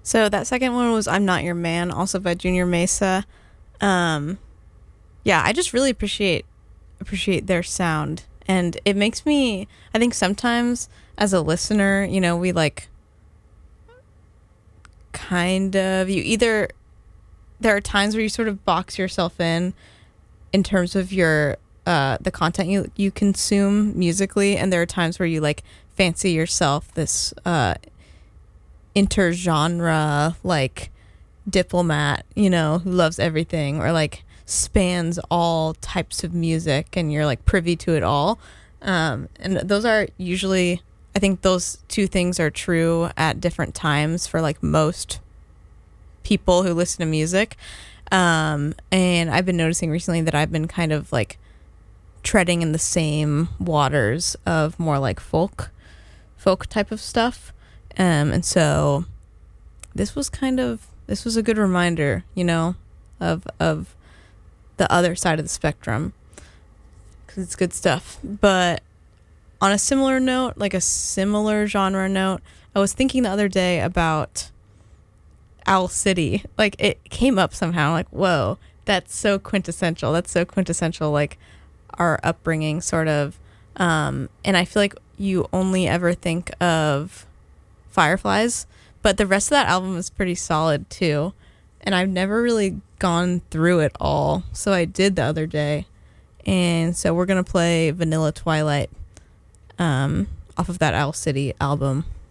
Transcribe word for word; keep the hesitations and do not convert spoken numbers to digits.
So that second one was I'm Not Your Man, also by Junior Mesa. Um, yeah, I just really appreciate appreciate their sound, and it makes me. I think sometimes as a listener, you know, we like kind of you either there are times where you sort of box yourself in in terms of your uh, the content you you consume musically, and there are times where you like fancy yourself this uh, intergenre like diplomat, you know, who loves everything or like spans all types of music, and you're like privy to it all. Um, and those are usually, I think those two things are true at different times for like most people who listen to music. Um, and I've been noticing recently that I've been kind of like treading in the same waters of more like folk, folk type of stuff. Um, and so this was kind of, this was a good reminder, you know, of, of the other side of the spectrum, because it's good stuff. But on a similar note, like a similar genre note, I was thinking the other day about Owl City. Like it came up somehow, like, whoa, that's so quintessential. That's so quintessential, like our upbringing sort of. Um, and I feel like you only ever think of Fireflies, but the rest of that album is pretty solid too. And I've never really gone through it all. So I did the other day. And so we're going to play Vanilla Twilight um, off of that Owl City album.